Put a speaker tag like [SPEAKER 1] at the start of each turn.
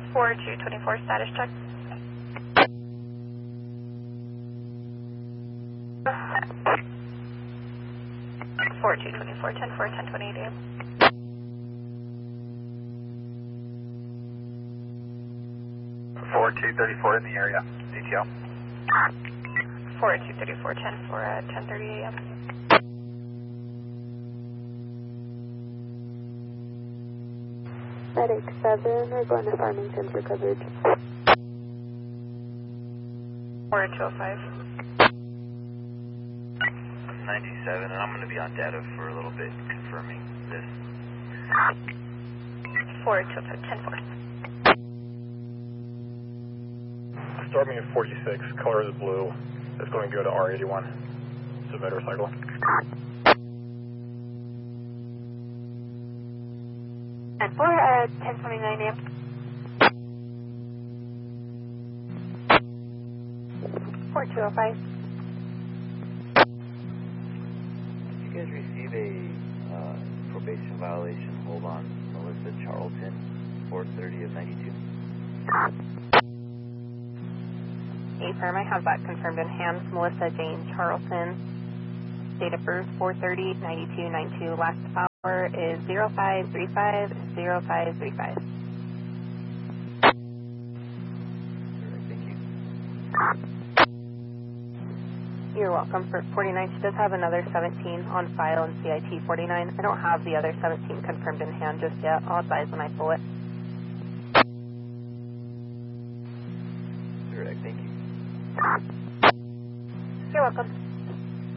[SPEAKER 1] 4224 status check. Four two 24 10 4 10 28 AM.
[SPEAKER 2] 4234 in the area. DTL.
[SPEAKER 1] 4234 10 4 at 10:30 AM.
[SPEAKER 3] Medic 7, we're going to Farmington for coverage.
[SPEAKER 1] 4205.
[SPEAKER 2] 97, and I'm going to be on data for a little bit confirming this.
[SPEAKER 1] 4205 10 4.
[SPEAKER 4] Storming at 46, color is blue. It's going to go to R81. It's a motorcycle.
[SPEAKER 3] And 4 at 10:29 AM. 4205.
[SPEAKER 2] Did you guys receive a probation violation hold on Melissa Charlton, 430 of 92?
[SPEAKER 1] Affirm, I have that confirmed in hand. Melissa Jane Charlton. Date of birth 430-9292. Last hour is 0535 0535.
[SPEAKER 2] Thank you.
[SPEAKER 1] You're welcome. For 49, she does have another 17 on file in CIT 49. I don't have the other 17 confirmed in hand just yet. I'll advise when I pull it.